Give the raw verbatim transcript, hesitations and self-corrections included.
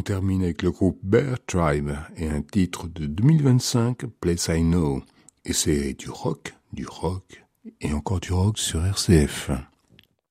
on termine avec le groupe Bear Tribe et un titre de deux mille vingt-cinq, Place I Know. Et c'est du rock, du rock et encore du rock sur R C F.